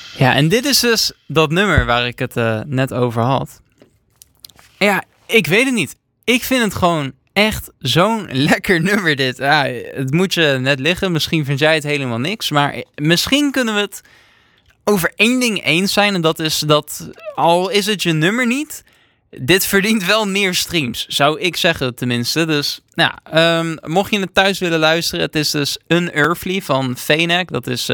Ja, en dit is dus dat nummer waar ik het net over had. Ja, ik weet het niet. Ik vind het gewoon echt zo'n lekker nummer dit. Ja, het moet je net liggen. Misschien vind jij het helemaal niks. Maar misschien kunnen we het over één ding eens zijn. En dat is dat, al is het je nummer niet, dit verdient wel meer streams. Zou ik zeggen tenminste. Dus mocht je het thuis willen luisteren. Het is dus Unearthly van Phanak. Dat is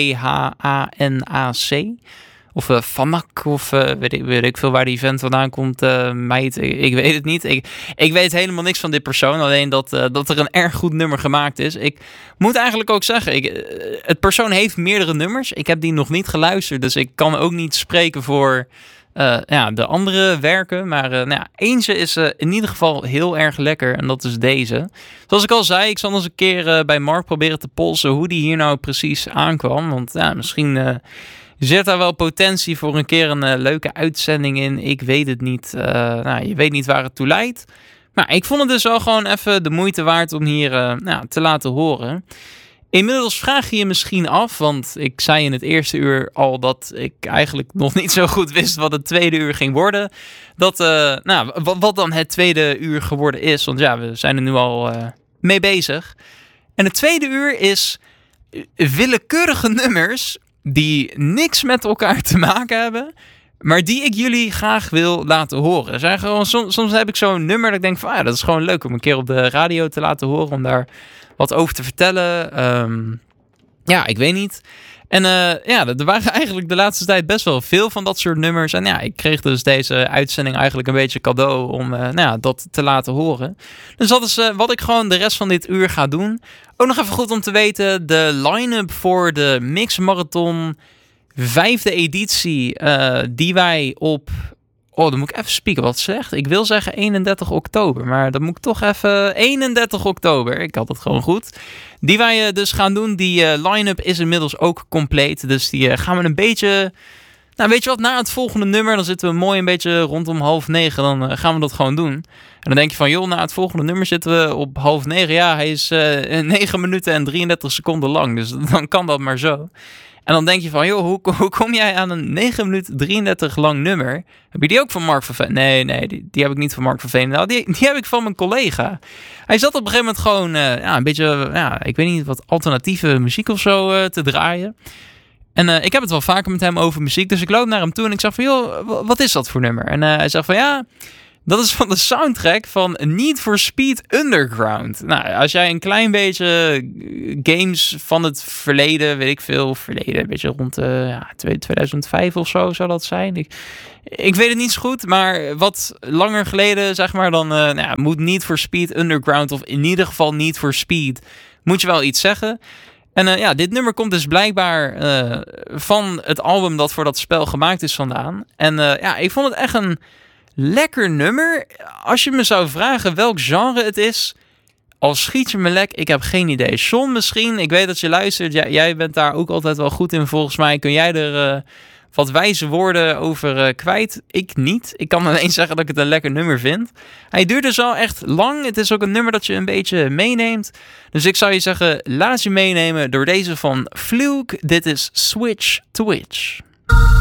Thanac. Of Fanak, of weet ik veel waar die vent vandaan komt. Meid, ik weet het niet. Ik weet helemaal niks van dit persoon. Alleen dat er een erg goed nummer gemaakt is. Ik moet eigenlijk ook zeggen, het persoon heeft meerdere nummers. Ik heb die nog niet geluisterd. Dus ik kan ook niet spreken voor de andere werken. Maar eentje is in ieder geval heel erg lekker. En dat is deze. Zoals ik al zei, ik zal eens een keer bij Mark proberen te polsen hoe die hier nou precies aankwam. Want misschien zit daar wel potentie voor een keer een leuke uitzending in. Ik weet het niet. Je weet niet waar het toe leidt. Maar ik vond het dus wel gewoon even de moeite waard om hier te laten horen. Inmiddels vraag je je misschien af, want ik zei in het eerste uur al dat ik eigenlijk nog niet zo goed wist wat het tweede uur ging worden. Wat dan het tweede uur geworden is. Want ja, we zijn er nu al mee bezig. En het tweede uur is willekeurige nummers die niks met elkaar te maken hebben, maar die ik jullie graag wil laten horen. Zijn gewoon, soms heb ik zo'n nummer dat ik denk van, dat is gewoon leuk om een keer op de radio te laten horen, om daar wat over te vertellen. Ik weet niet. En er waren eigenlijk de laatste tijd best wel veel van dat soort nummers. En ik kreeg dus deze uitzending eigenlijk een beetje cadeau om dat te laten horen. Dus dat is wat ik gewoon de rest van dit uur ga doen. Ook nog even goed om te weten, de line-up voor de Mix Marathon 5e editie, die wij op... dan moet ik even spieken wat het zegt. Ik wil zeggen 31 oktober, maar dat moet ik toch even... 31 oktober, ik had het gewoon goed. Die wij dus gaan doen, die line-up is inmiddels ook compleet. Dus die gaan we een beetje... weet je wat, na het volgende nummer, dan zitten we mooi een beetje rondom 8:30. Dan gaan we dat gewoon doen. En dan denk je van, joh, na het volgende nummer zitten we op 8:30. Ja, hij is 9 minuten en 33 seconden lang. Dus dan kan dat maar zo. En dan denk je van, joh, hoe kom jij aan een 9 minuten 33 lang nummer? Heb je die ook van Mark van Veen? Nee, die heb ik niet van Mark van Veen. Nou, die heb ik van mijn collega. Hij zat op een gegeven moment gewoon een beetje, ik weet niet, wat alternatieve muziek of zo te draaien. En ik heb het wel vaker met hem over muziek. Dus ik loop naar hem toe en ik zeg van, joh, wat is dat voor nummer? En hij zegt van, ja, dat is van de soundtrack van Need for Speed Underground. Nou, als jij een klein beetje games van het verleden, weet ik veel, een beetje rond 2005 of zo zou dat zijn. Ik weet het niet zo goed, maar wat langer geleden, zeg maar, dan moet Need for Speed Underground, of in ieder geval Need for Speed, moet je wel iets zeggen. En dit nummer komt dus blijkbaar van het album dat voor dat spel gemaakt is vandaan. En ik vond het echt een lekker nummer. Als je me zou vragen welk genre het is, al schiet je me lek, ik heb geen idee. John misschien, ik weet dat je luistert. Jij bent daar ook altijd wel goed in volgens mij. Kun jij er wat wijze woorden over kwijt? Ik niet. Ik kan alleen zeggen dat ik het een lekker nummer vind. Hij duurt dus al echt lang. Het is ook een nummer dat je een beetje meeneemt. Dus ik zou je zeggen, laat je meenemen door deze van Fluke. Dit is Switch to Witch.